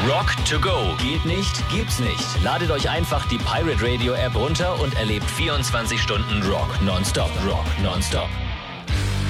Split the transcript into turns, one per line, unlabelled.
Rock to go. Geht nicht, gibt's nicht. Ladet euch einfach die Pirate Radio App runter und erlebt 24 Stunden Rock nonstop. Rock nonstop.